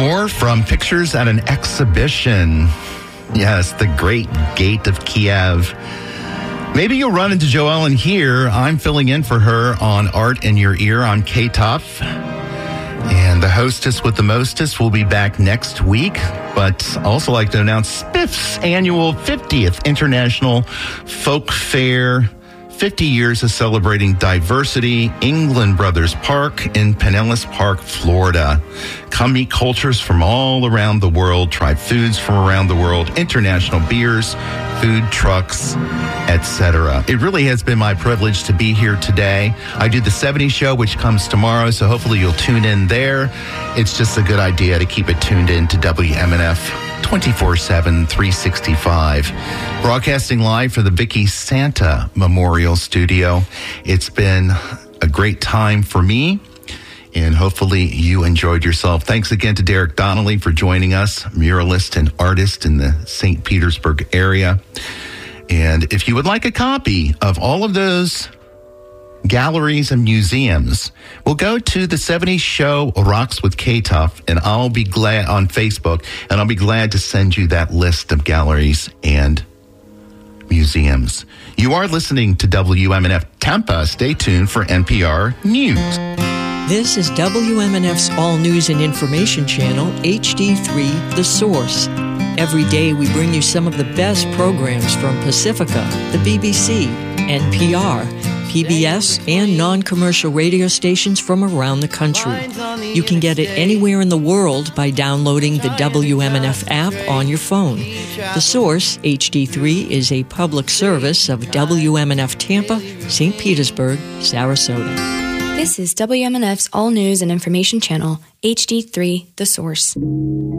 more from pictures at an exhibition. Yes, the Great Gate of Kiev. Maybe you'll run into Joellen here. I'm filling in for her on Art in Your Ear on KTOF. And the hostess with the mostest will be back next week. But also like to announce Spiff's annual 50th International Folk Fair. 50 years of celebrating diversity, England Brothers Park in Pinellas Park, Florida. Come meet cultures from all around the world, try foods from around the world, international beers, food trucks, etc. It really has been my privilege to be here today. I do the 70s show, which comes tomorrow, so hopefully you'll tune in there. It's just a good idea to keep it tuned in to WMNF 24/7, 365. Broadcasting live for the Vicky Santa Memorial Studio. It's been a great time for me, and hopefully you enjoyed yourself. Thanks again to Derek Donnelly for joining us, muralist and artist in the St. Petersburg area. And if you would like a copy of all of those galleries and museums, we'll go to the 70s show Rocks with KTOF, and I'll be glad on Facebook, and I'll be glad to send you that list of galleries and museums. You are listening to WMNF Tampa. Stay tuned for NPR News. This is WMNF's All News and Information Channel, HD3, The Source. Every day we bring you some of the best programs from Pacifica, the BBC, NPR, PBS, and non-commercial radio stations from around the country. You can get it anywhere in the world by downloading the WMNF app on your phone. The Source, HD3, is a public service of WMNF Tampa, St. Petersburg, Sarasota. This is WMNF's All News and Information Channel, HD3, The Source.